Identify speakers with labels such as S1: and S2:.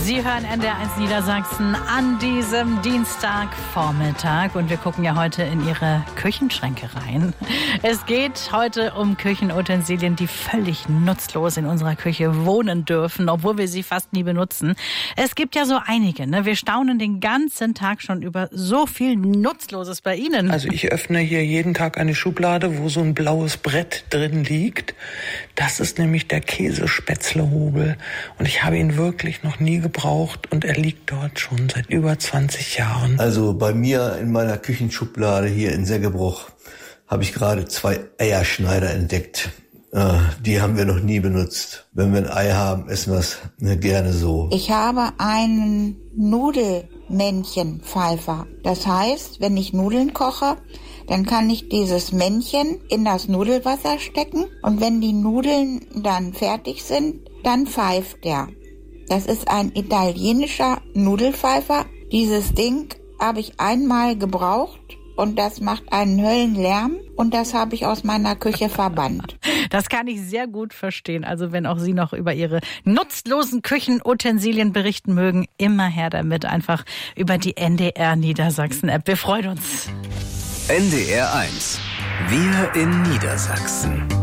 S1: Sie hören NDR1 Niedersachsen an diesem Dienstagvormittag und wir gucken ja heute in Ihre Küchenschränke rein. Es geht heute um Küchenutensilien, die völlig nutzlos in unserer Küche wohnen dürfen, obwohl wir sie fast nie benutzen. Es gibt ja so einige, ne? Wir staunen den ganzen Tag schon über so viel Nutzloses bei Ihnen.
S2: Also ich öffne hier jeden Tag eine Schublade, wo so ein blaues Brett drin liegt. Das ist nämlich der Käsespätzlehobel und ich habe ihn wirklich noch nie gebraucht und er liegt dort schon seit über 20 Jahren.
S3: Also bei mir in meiner Küchenschublade hier in Seggebruch habe ich gerade 2 Eierschneider entdeckt. Die haben wir noch nie benutzt. Wenn wir ein Ei haben, essen wir es gerne so.
S4: Ich habe einen Nudelmännchenpfeifer. Das heißt, wenn ich Nudeln koche, dann kann ich dieses Männchen in das Nudelwasser stecken und wenn die Nudeln dann fertig sind, dann pfeift der. Das ist ein italienischer Nudelpfeifer. Dieses Ding habe ich einmal gebraucht und das macht einen Höllenlärm und das habe ich aus meiner Küche verbannt.
S1: Das kann ich sehr gut verstehen. Also wenn auch Sie noch über Ihre nutzlosen Küchenutensilien berichten mögen, immer her damit, einfach über die NDR Niedersachsen App. Wir freuen uns.
S5: NDR1. Wir in Niedersachsen.